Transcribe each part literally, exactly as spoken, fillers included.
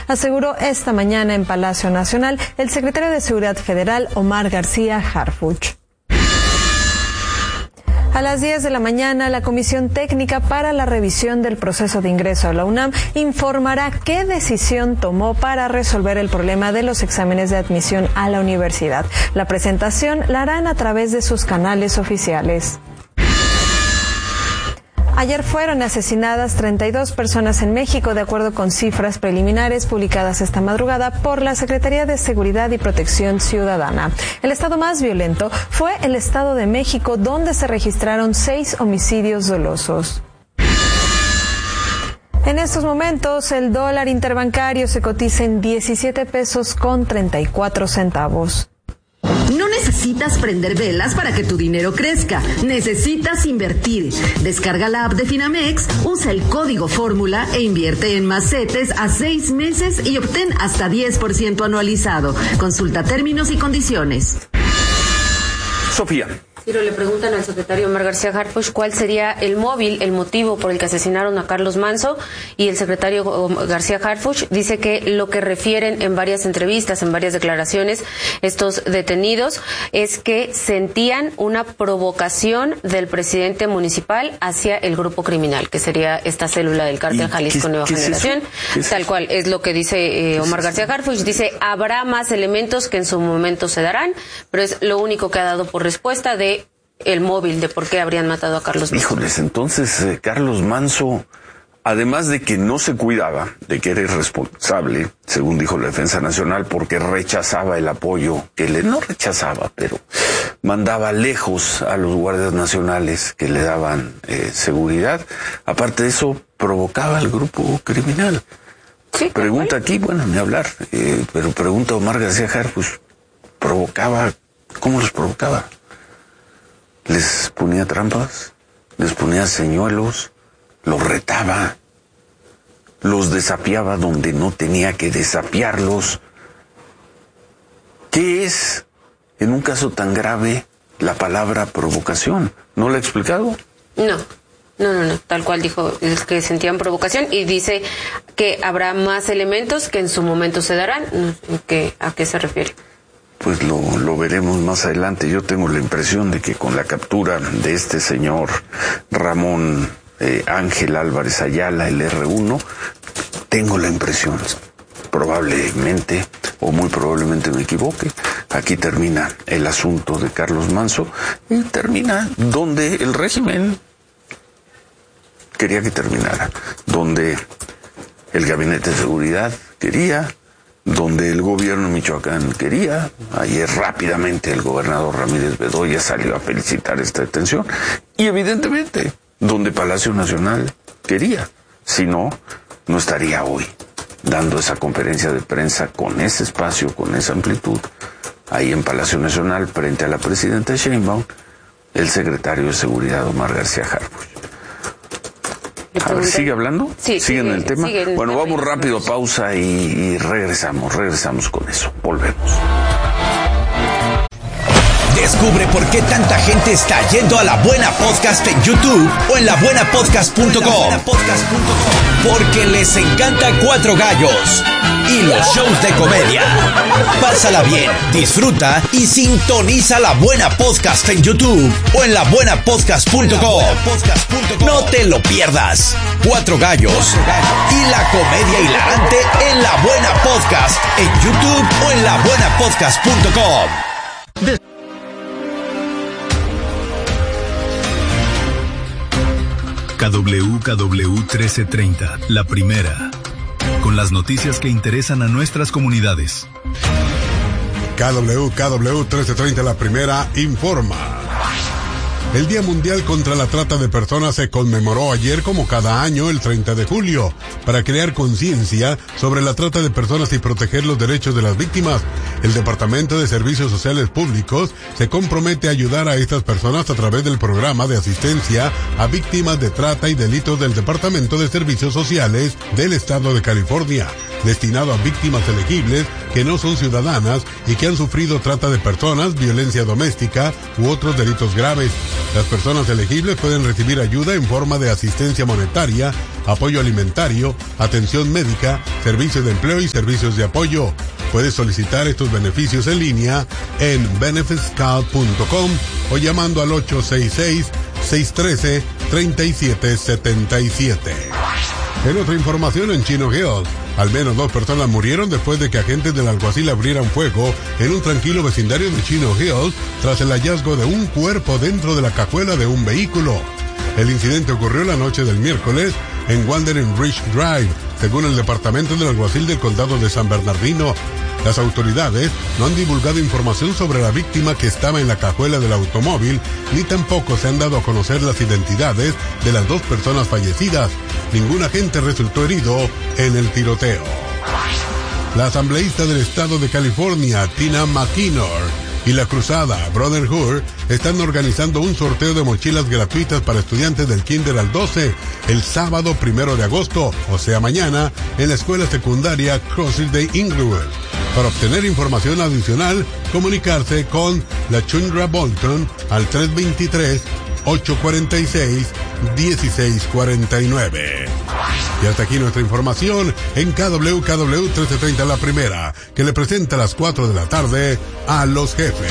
aseguró esta mañana en Palacio Nacional el secretario de Seguridad Federal, Omar García Harfuch. A las diez de la mañana, la Comisión Técnica para la Revisión del Proceso de Ingreso a la UNAM informará qué decisión tomó para resolver el problema de los exámenes de admisión a la universidad. La presentación la harán a través de sus canales oficiales. Ayer fueron asesinadas treinta y dos personas en México, de acuerdo con cifras preliminares publicadas esta madrugada por la Secretaría de Seguridad y Protección Ciudadana. El estado más violento fue el Estado de México, donde se registraron seis homicidios dolosos. En estos momentos, el dólar interbancario se cotiza en diecisiete pesos con treinta y cuatro centavos. No necesitas prender velas para que tu dinero crezca. Necesitas invertir. Descarga la app de Finamex, usa el código fórmula e invierte en Macetes a seis meses y obtén hasta diez por ciento anualizado. Consulta términos y condiciones. Sofía. Ciro, le preguntan al secretario Omar García Harfuch cuál sería el móvil, el motivo por el que asesinaron a Carlos Manso, y el secretario García Harfuch dice que lo que refieren en varias entrevistas, en varias declaraciones, estos detenidos, es que sentían una provocación del presidente municipal hacia el grupo criminal, que sería esta célula del cártel Jalisco Nueva Generación. Es Tal cual es lo que dice eh, Omar García Harfuch. Dice, habrá más elementos que en su momento se darán, pero es lo único que ha dado por respuesta de el móvil de por qué habrían matado a Carlos Manso. Híjoles, entonces eh, Carlos Manso, además de que no se cuidaba, de que era irresponsable, según dijo la Defensa Nacional, porque rechazaba el apoyo, que le no rechazaba, pero mandaba lejos a los guardias nacionales que le daban eh, seguridad. Aparte de eso, provocaba al grupo criminal. Sí, pregunta aquí, bueno, ni hablar, eh, pero pregunta Omar García Harfuch, provocaba, ¿cómo los provocaba? Les ponía trampas, les ponía señuelos, los retaba, los desafiaba donde no tenía que desafiarlos. ¿Qué es, en un caso tan grave, la palabra provocación? ¿No lo ha explicado? No, no, no, no, tal cual dijo, es que sentían provocación y dice que habrá más elementos que en su momento se darán. ¿Qué, ¿A qué se refiere? Pues lo, lo veremos más adelante. Yo tengo la impresión de que con la captura de este señor Ramón eh, Ángel Álvarez Ayala, el erre uno, tengo la impresión, probablemente o muy probablemente me equivoque, aquí termina el asunto de Carlos Manso y termina donde el régimen quería que terminara, donde el Gabinete de Seguridad quería, donde el gobierno de Michoacán quería. Ayer rápidamente el gobernador Ramírez Bedoya salió a felicitar esta detención y evidentemente donde Palacio Nacional quería. Si no, no estaría hoy dando esa conferencia de prensa con ese espacio, con esa amplitud, ahí en Palacio Nacional frente a la presidenta Sheinbaum, el secretario de Seguridad Omar García Harfuch. A ver, ¿sigue hablando? Sí, ¿Sigue en el tema? Sigue en bueno, el vamos tema. rápido a pausa y, y regresamos, regresamos con eso. Volvemos. Descubre por qué tanta gente está yendo a La Buena Podcast en YouTube o en la buena podcast punto com. Porque les encanta Cuatro Gallos y los shows de comedia. Pásala bien, disfruta y sintoniza La Buena Podcast en YouTube o en la buena podcast punto com. No te lo pierdas. Cuatro Gallos y la comedia hilarante en La Buena Podcast en YouTube o en la buena podcast punto com. De- K W K W trece treinta, la primera, con las noticias que interesan a nuestras comunidades. K W K W trece treinta, la primera, informa. El Día Mundial contra la Trata de Personas se conmemoró ayer como cada año el treinta de julio para crear conciencia sobre la trata de personas y proteger los derechos de las víctimas. El Departamento de Servicios Sociales Públicos se compromete a ayudar a estas personas a través del programa de asistencia a víctimas de trata y delitos del Departamento de Servicios Sociales del Estado de California, destinado a víctimas elegibles que no son ciudadanas y que han sufrido trata de personas, violencia doméstica u otros delitos graves. Las personas elegibles pueden recibir ayuda en forma de asistencia monetaria apoyo alimentario, atención médica, servicios de empleo y servicios de apoyo. Puedes solicitar estos beneficios en línea en benefits scout punto com o llamando al ocho seis seis, seis uno tres, tres siete siete siete. En otra información, en Chino Hills, al menos dos personas murieron después de que agentes del alguacil abrieran fuego en un tranquilo vecindario de Chino Hills tras el hallazgo de un cuerpo dentro de la cajuela de un vehículo. El incidente ocurrió la noche del miércoles en Wandering Ridge Drive, según el departamento del alguacil del condado de San Bernardino. Las autoridades no han divulgado información sobre la víctima que estaba en la cajuela del automóvil, ni tampoco se han dado a conocer las identidades de las dos personas fallecidas. Ningún agente resultó herido en el tiroteo. La asambleísta del estado de California, Tina McKinnor, y la cruzada Brotherhood están organizando un sorteo de mochilas gratuitas para estudiantes del kinder al doce el sábado primero de agosto, o sea mañana, en la escuela secundaria Crossing de Inglewood. Para obtener información adicional, comunicarse con la Chundra Bolton al tres dos tres, ocho cuatro seis, uno seis cuatro nueve. Y hasta aquí nuestra información en K W K W trece treinta La Primera, que le presenta a las cuatro de la tarde a los jefes.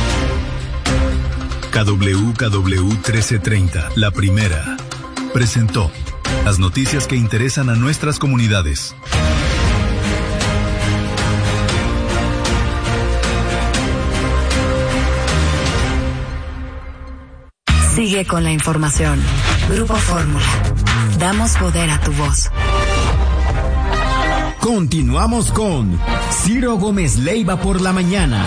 K W K W trece treinta La Primera presentó las noticias que interesan a nuestras comunidades. Sigue con la información. Grupo Fórmula. Damos poder a tu voz. Continuamos con Ciro Gómez Leiva por la mañana.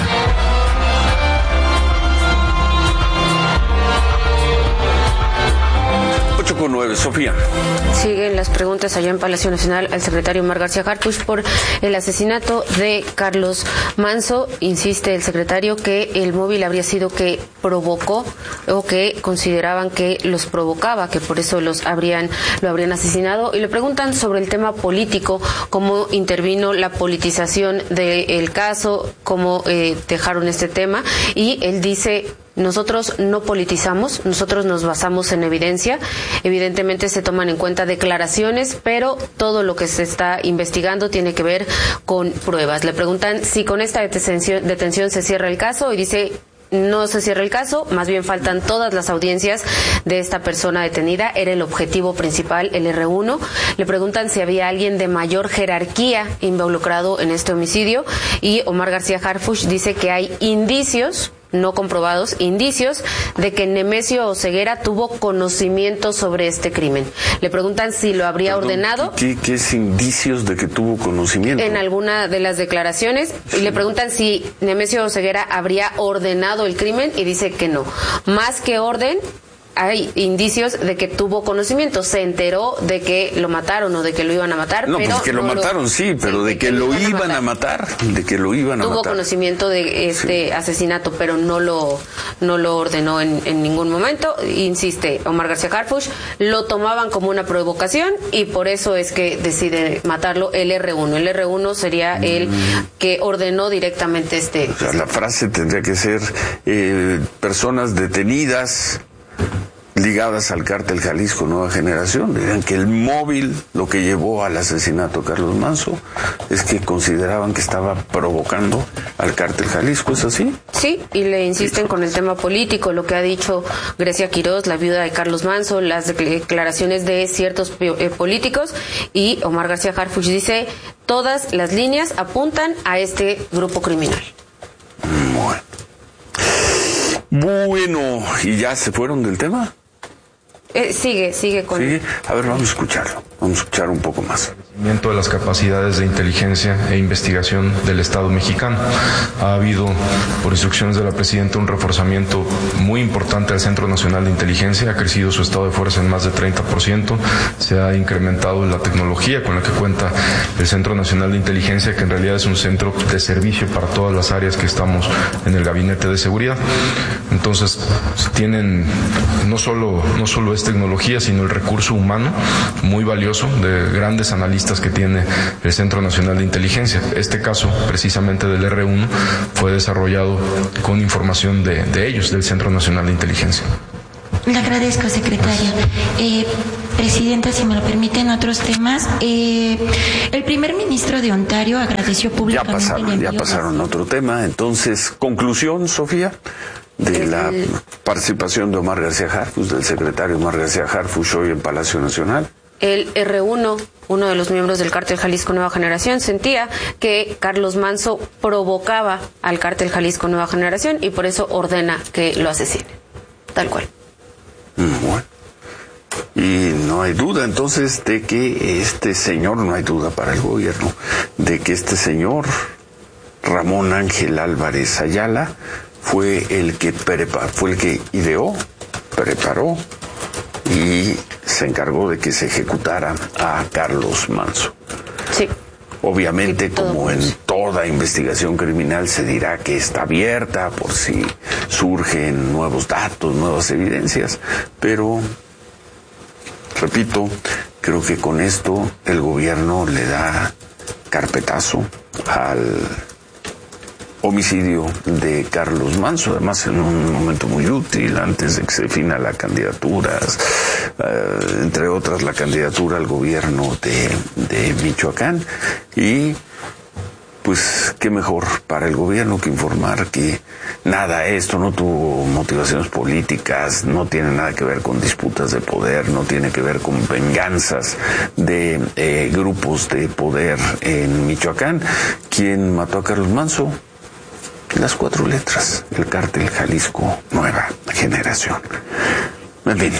ocho con nueve, Sofía. Siguen las preguntas allá en Palacio Nacional al secretario Omar García Harfuch por el asesinato de Carlos Manzo. Insiste el secretario que el móvil habría sido que provocó o que consideraban que los provocaba, que por eso los habrían lo habrían asesinado. Y le preguntan sobre el tema político, cómo intervino la politización del caso, cómo eh, dejaron este tema. Y él dice: nosotros no politizamos, nosotros nos basamos en evidencia. Evidentemente se toman en cuenta declaraciones, pero todo lo que se está investigando tiene que ver con pruebas. Le preguntan si con esta detención, detención se cierra el caso y dice: no se cierra el caso, más bien faltan todas las audiencias de esta persona detenida. Era el objetivo principal, el erre uno. Le preguntan si había alguien de mayor jerarquía involucrado en este homicidio y Omar García Harfuch dice que hay indicios no comprobados, indicios de que Nemesio Oseguera tuvo conocimiento sobre este crimen. Le preguntan si lo habría Perdón, ordenado. ¿qué, ¿Qué es indicios de que tuvo conocimiento? En alguna de las declaraciones. Sí. Y le preguntan si Nemesio Oseguera habría ordenado el crimen y dice que no. Más que orden, hay indicios de que tuvo conocimiento, se enteró de que lo mataron o de que lo iban a matar. No, pero pues que lo no mataron, lo, sí, pero de, de que, que lo iban a matar. a matar, de que lo iban a tuvo matar. Tuvo conocimiento de este sí. asesinato, pero no lo no lo ordenó en, en ningún momento. Insiste Omar García Harfuch, lo tomaban como una provocación y por eso es que decide matarlo el erre uno. El erre uno sería mm. el que ordenó directamente este... O sea, la frase tendría que ser eh, personas detenidas ligadas al cártel Jalisco Nueva Generación. Dirían que el móvil, lo que llevó al asesinato de Carlos Manzo, es que consideraban que estaba provocando al cártel Jalisco. ¿Es así? Sí, y le insisten sí. con el tema político, lo que ha dicho Grecia Quiroz, la viuda de Carlos Manzo, las declaraciones de ciertos eh, políticos, y Omar García Harfuch dice: todas las líneas apuntan a este grupo criminal. Bueno. Bueno, ¿y ya se fueron del tema? Eh, sigue, sigue con... ¿Sigue? A ver, vamos a escucharlo. Vamos a escuchar un poco más. De las capacidades de inteligencia e investigación del Estado mexicano. Ha habido, por instrucciones de la Presidenta, un reforzamiento muy importante al Centro Nacional de Inteligencia. Ha crecido su estado de fuerza en más de treinta por ciento. Se ha incrementado la tecnología con la que cuenta el Centro Nacional de Inteligencia, que en realidad es un centro de servicio para todas las áreas que estamos en el Gabinete de Seguridad. Entonces, tienen no solo, no solo es tecnología, sino el recurso humano muy valioso de grandes analistas que tiene el Centro Nacional de Inteligencia. Este caso, precisamente del erre uno, fue desarrollado con información de, de ellos, del Centro Nacional de Inteligencia. Le agradezco, secretario. Eh, Presidenta, si me lo permiten, otros temas. Eh, el primer ministro de Ontario agradeció públicamente... Ya pasaron, ya pasaron a otro tema. Entonces, conclusión, Sofía, de la participación de Omar García Harfuch, del secretario Omar García Harfuch hoy en Palacio Nacional. El erre uno, uno de los miembros del Cártel Jalisco Nueva Generación, sentía que Carlos Manzo provocaba al Cártel Jalisco Nueva Generación y por eso ordena que lo asesine. Tal cual. Bueno. Y no hay duda entonces de que este señor, no hay duda para el gobierno, de que este señor, Ramón Ángel Álvarez Ayala, fue el que preparó, fue el que ideó, preparó y se encargó de que se ejecutara a Carlos Manzo. Sí. Obviamente, sí, como en toda investigación criminal, se dirá que está abierta por si surgen nuevos datos, nuevas evidencias, pero, repito, creo que con esto el gobierno le da carpetazo al homicidio de Carlos Manzo, además en un momento muy útil, antes de que se defina la candidatura, uh, entre otras la candidatura al gobierno de, de Michoacán, y pues qué mejor para el gobierno que informar que nada, esto no tuvo motivaciones políticas, no tiene nada que ver con disputas de poder, no tiene que ver con venganzas de eh, grupos de poder en Michoacán. ¿Quién mató a Carlos Manzo? Las cuatro letras, el Cártel Jalisco Nueva Generación. En fin,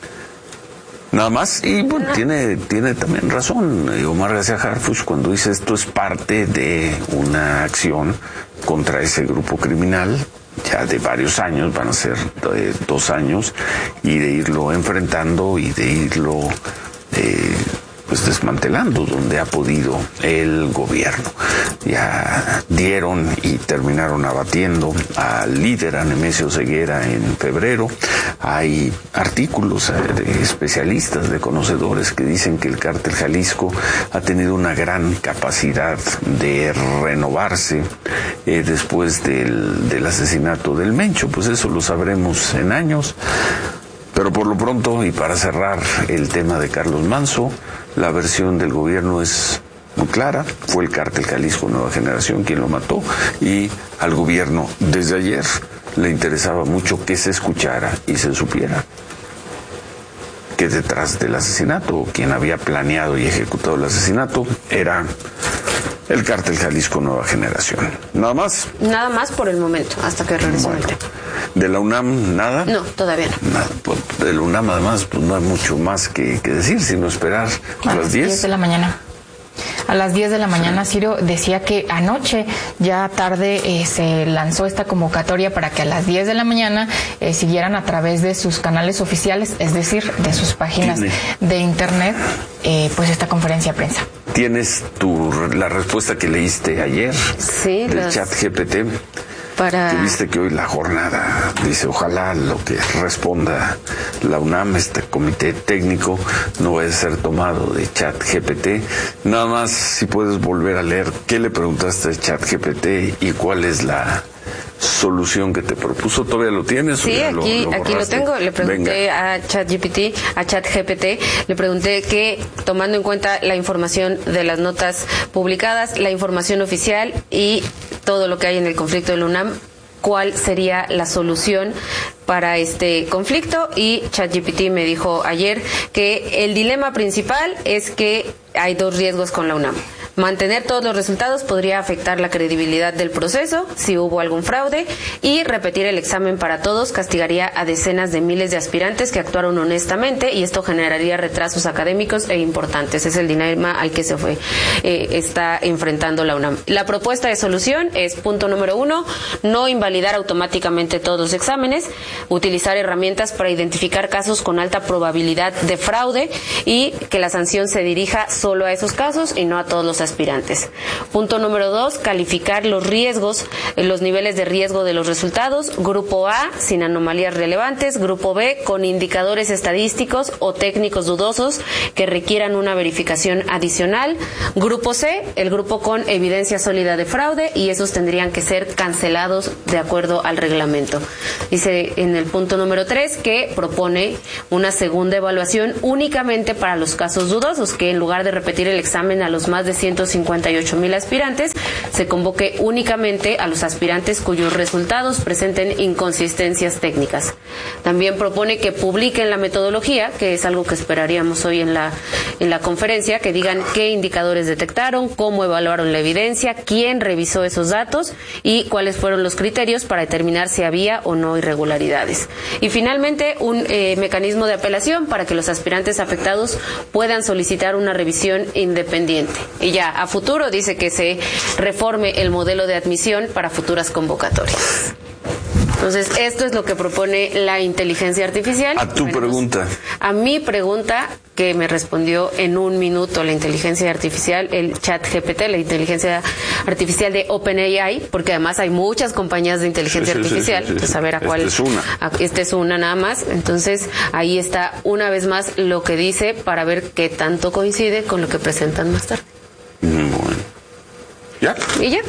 nada más. Y bueno, tiene, tiene también razón Omar García Harfuch cuando dice esto es parte de una acción contra ese grupo criminal, ya de varios años, van a ser de dos años, y de irlo enfrentando y de irlo eh, pues desmantelando donde ha podido el gobierno. Ya dieron y terminaron abatiendo al líder, a Nemesio Ceguera, en febrero. Hay artículos de especialistas, de conocedores, que dicen que el Cártel Jalisco ha tenido una gran capacidad de renovarse eh, después del, del asesinato del Mencho. Pues eso lo sabremos en años. Pero por lo pronto, y para cerrar el tema de Carlos Manzo, la versión del gobierno es muy clara. Fue el Cártel Jalisco Nueva Generación quien lo mató, y al gobierno desde ayer le interesaba mucho que se escuchara y se supiera que detrás del asesinato, quien había planeado y ejecutado el asesinato, era el Cártel Jalisco Nueva Generación. ¿Nada más? Nada más por el momento, hasta que regresemos Bueno, al tema. ¿De la UNAM nada? No, todavía no. Nada. Pues, de la UNAM además pues no hay mucho más que, que decir, sino esperar a, a las diez de la mañana. A las diez de la mañana, Ciro decía que anoche, ya tarde, eh, se lanzó esta convocatoria para que a las diez de la mañana eh, siguieran a través de sus canales oficiales, es decir, de sus páginas ¿Tiene? de internet, eh, pues esta conferencia de prensa. ¿Tienes tu, la respuesta que leíste ayer sí, del las... chat G P T? Para... Que viste que hoy la jornada dice, ojalá lo que responda la UNAM, este comité técnico, no vaya a ser tomado de chat G P T. Nada más, si puedes volver a leer qué le preguntaste a chat G P T y cuál es la solución que te propuso. ¿Todavía lo tienes? Sí, o ya aquí lo, lo aquí lo tengo. Le pregunté Venga. a ChatGPT, a ChatGPT, le pregunté que, tomando en cuenta la información de las notas publicadas, la información oficial y todo lo que hay en el conflicto de la UNAM, cuál sería la solución para este conflicto, y ChatGPT me dijo ayer que el dilema principal es que hay dos riesgos con la UNAM. Mantener todos los resultados podría afectar la credibilidad del proceso si hubo algún fraude, y repetir el examen para todos castigaría a decenas de miles de aspirantes que actuaron honestamente, y esto generaría retrasos académicos e importantes. Es el dilema al que se fue eh, está enfrentando la UNAM. La propuesta de solución es, punto número uno, no invalidar automáticamente todos los exámenes, utilizar herramientas para identificar casos con alta probabilidad de fraude y que la sanción se dirija solo a esos casos y no a todos los aspirantes. Punto número dos, calificar los riesgos, los niveles de riesgo de los resultados. Grupo A, sin anomalías relevantes. Grupo B, con indicadores estadísticos o técnicos dudosos que requieran una verificación adicional. Grupo C, el grupo con evidencia sólida de fraude, y esos tendrían que ser cancelados de acuerdo al reglamento. Dice en el punto número tres que propone una segunda evaluación únicamente para los casos dudosos, que en lugar de repetir el examen a los más de ciento cincuenta y ocho mil aspirantes, se convoque únicamente a los aspirantes cuyos resultados presenten inconsistencias técnicas. También propone que publiquen la metodología, que es algo que esperaríamos hoy en la, en la conferencia, que digan qué indicadores detectaron, cómo evaluaron la evidencia, quién revisó esos datos y cuáles fueron los criterios para determinar si había o no irregularidades. Y finalmente, un eh, mecanismo de apelación para que los aspirantes afectados puedan solicitar una revisión independiente. Y ya a futuro dice que se reforme el modelo de admisión para futuras convocatorias. Entonces, esto es lo que propone la inteligencia artificial. A tu pregunta. A mi pregunta, que me respondió en un minuto la inteligencia artificial, el chat G P T, la inteligencia artificial de OpenAI, porque además hay muchas compañías de inteligencia sí, sí, artificial, sí, sí, sí. Entonces a ver a cuál. Esta es una. A, esta es una nada más. Entonces, ahí está una vez más lo que dice para ver qué tanto coincide con lo que presentan más tarde. Bueno. ¿Ya? ¿Y ya?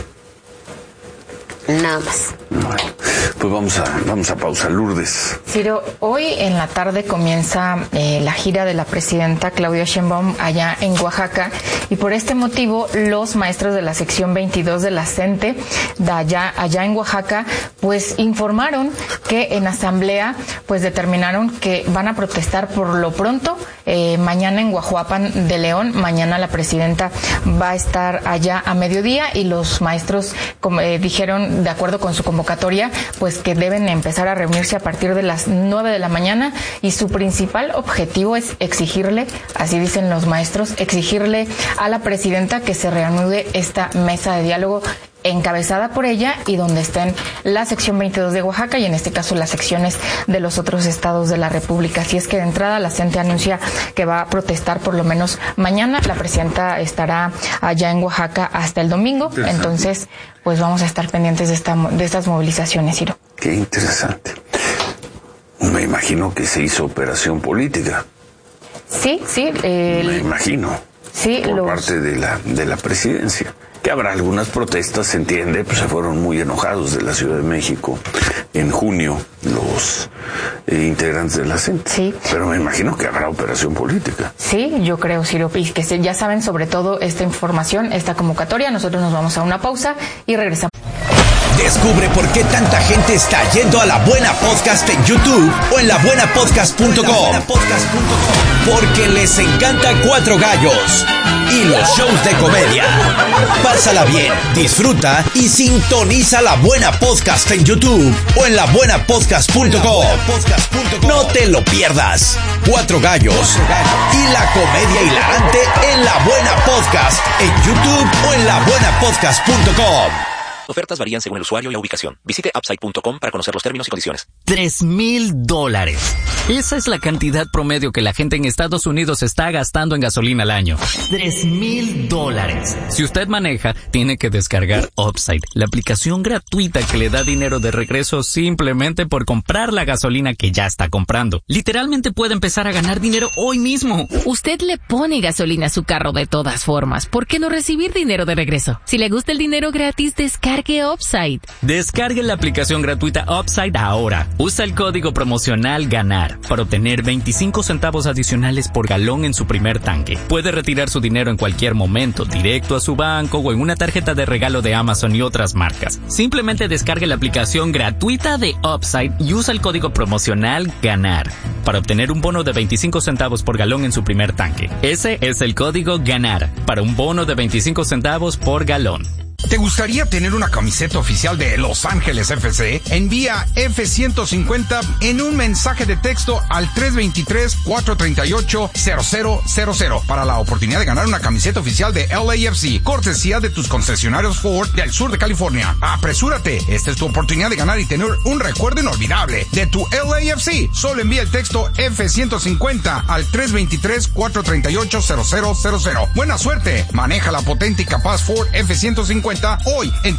Nada más. Bueno, pues vamos a vamos a pausar. Lourdes. Ciro, hoy en la tarde comienza eh, la gira de la presidenta Claudia Sheinbaum allá en Oaxaca, y por este motivo los maestros de la sección veintidós de la CENTE de allá allá en Oaxaca pues informaron que en asamblea pues determinaron que van a protestar por lo pronto eh, mañana en Guajuapan de León. Mañana la presidenta va a estar allá a mediodía, y los maestros como, eh, dijeron, de acuerdo con su convocatoria, pues que deben empezar a reunirse a partir de las nueve de la mañana, y su principal objetivo es exigirle, así dicen los maestros, exigirle a la presidenta que se reanude esta mesa de diálogo encabezada por ella y donde estén la sección veintidós de Oaxaca y en este caso las secciones de los otros estados de la República. Así es que de entrada la CENTE anuncia que va a protestar por lo menos mañana. La presidenta estará allá en Oaxaca hasta el domingo, entonces pues vamos a estar pendientes de, esta, de estas movilizaciones, Ciro. Qué interesante. Me imagino que se hizo operación política. Sí, sí. El... Me imagino. Sí, por los... parte de la de la presidencia. Que habrá algunas protestas, se entiende, pues se fueron muy enojados de la Ciudad de México en junio los eh, integrantes de la CENTE. Sí. Pero me imagino que habrá operación política. Sí, yo creo, Ciro, y que se, ya saben sobre todo esta información, esta convocatoria. Nosotros nos vamos a una pausa y regresamos. Descubre por qué tanta gente está yendo a La Buena Podcast en YouTube o en la buena podcast punto com. Porque les encanta Cuatro Gallos y los shows de comedia. Pásala bien, disfruta y sintoniza La Buena Podcast en YouTube o en la buena podcast punto com. No te lo pierdas. Cuatro Gallos y la comedia hilarante en La Buena Podcast en YouTube o en la buena podcast punto com. Ofertas varían según el usuario y la ubicación. Visite upside punto com para conocer los términos y condiciones. Tres mil dólares. Esa es la cantidad promedio que la gente en Estados Unidos está gastando en gasolina al año. Tres mil dólares. Si usted maneja, tiene que descargar Upside, la aplicación gratuita que le da dinero de regreso simplemente por comprar la gasolina que ya está comprando. Literalmente puede empezar a ganar dinero hoy mismo. Usted le pone gasolina a su carro de todas formas. ¿Por qué no recibir dinero de regreso? Si le gusta el dinero gratis, descargue Upside. Descargue la aplicación gratuita Upside ahora. Usa el código promocional GANAR para obtener veinticinco centavos adicionales por galón en su primer tanque. Puede retirar su dinero en cualquier momento, directo a su banco o en una tarjeta de regalo de Amazon y otras marcas. Simplemente descargue la aplicación gratuita de Upside y usa el código promocional GANAR para obtener un bono de veinticinco centavos por galón en su primer tanque. Ese es el código GANAR para un bono de veinticinco centavos por galón. ¿Te gustaría tener una camiseta oficial de Los Ángeles F C? Envía F ciento cincuenta en un mensaje de texto al tres dos tres, cuatro tres ocho, cero cero cero cero para la oportunidad de ganar una camiseta oficial de L A F C, cortesía de tus concesionarios Ford del sur de California. Apresúrate, esta es tu oportunidad de ganar y tener un recuerdo inolvidable de tu L A F C. Solo envía el texto F ciento cincuenta al tres dos tres, cuatro tres ocho, cero cero cero cero. Buena suerte, maneja la potente y capaz Ford F ciento cincuenta hoy en